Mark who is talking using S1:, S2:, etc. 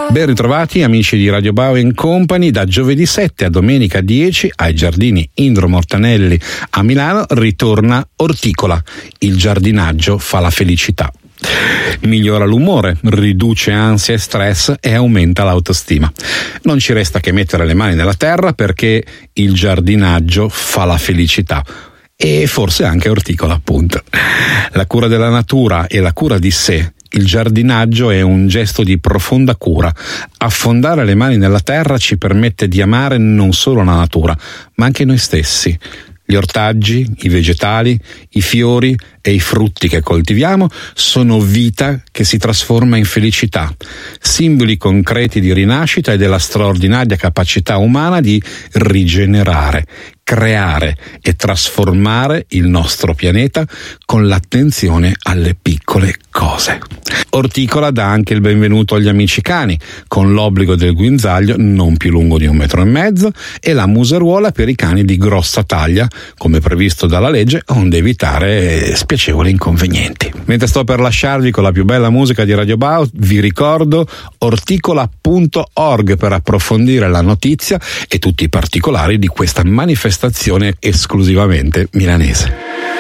S1: Ben ritrovati amici di Radio Bau & Company. Da giovedì 7 a domenica 10 ai Giardini Indro Mortanelli a Milano ritorna Orticola. Il giardinaggio fa la felicità. Migliora l'umore, riduce ansia e stress e aumenta l'autostima. Non ci resta che mettere le mani nella terra perché il giardinaggio fa la felicità. E forse anche Orticola, appunto. La cura della natura e la cura di sé. Il giardinaggio è un gesto di profonda cura. Affondare le mani nella terra ci permette di amare non solo la natura, ma anche noi stessi. Gli ortaggi, i vegetali, i fiori e i frutti che coltiviamo sono vita che si trasforma in felicità, simboli concreti di rinascita e della straordinaria capacità umana di rigenerare, creare e trasformare il nostro pianeta con l'attenzione alle piccole cose. Orticola dà anche il benvenuto agli amici cani, con l'obbligo del guinzaglio non più lungo di 1,5 metri e la museruola per i cani di grossa taglia, come previsto dalla legge, onde evitare spiacevoli inconvenienti. Mentre sto per lasciarvi con la più bella musica di Radio Bau, vi ricordo orticola.org per approfondire la notizia e tutti i particolari di questa manifestazione esclusivamente milanese.